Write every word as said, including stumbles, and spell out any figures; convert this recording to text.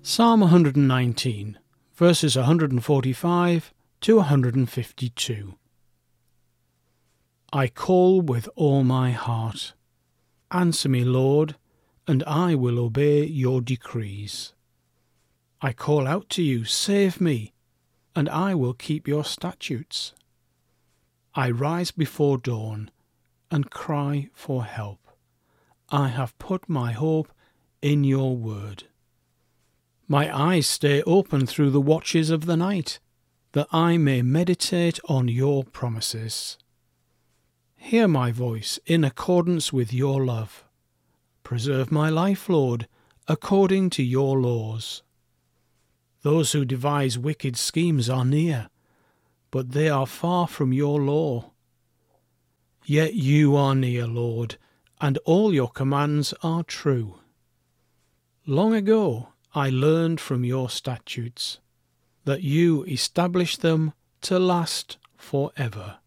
Psalm one hundred nineteen, verses one hundred forty-five to one hundred fifty-two. I call with all my heart. Answer me, Lord, and I will obey your decrees. I call out to you, save me, and I will keep your statutes. I rise before dawn and cry for help. I have put my hope in your word. My eyes stay open through the watches of the night, that I may meditate on your promises. Hear my voice in accordance with your love. Preserve my life, Lord, according to your laws. Those who devise wicked schemes are near, but they are far from your law. Yet you are near, Lord, and all your commands are true. Long ago I learned from your statutes, that you established them to last forever.